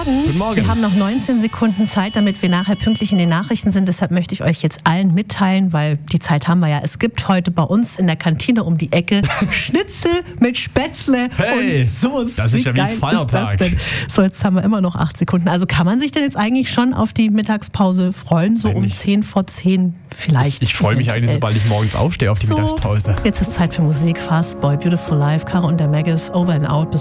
Morgen. Guten Morgen. Wir haben noch 19 Sekunden Zeit, damit wir nachher pünktlich in den Nachrichten sind. Deshalb möchte ich euch jetzt allen mitteilen, weil die Zeit haben wir ja. Es gibt heute bei uns in der Kantine um die Ecke Schnitzel mit Spätzle und Soße. Das ist ja wie ein Feiertag. So, jetzt haben wir immer noch 8 Sekunden. Also kann man sich denn jetzt eigentlich schon auf die Mittagspause freuen? So Eigentlich. um 10 vor 10 vielleicht. Ich freue mich eigentlich, sobald ich morgens aufstehe auf die Mittagspause. Jetzt ist Zeit für Musik. Fast Boy, Beautiful Life, Caro und der Maggis, Over and Out. Bis